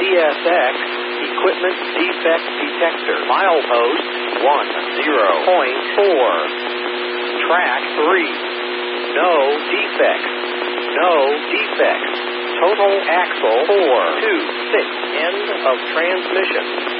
ESX, Equipment Defect Detector. Milepost 10.4. Track 3. No defects. No defects. Total axle 426. End of transmission.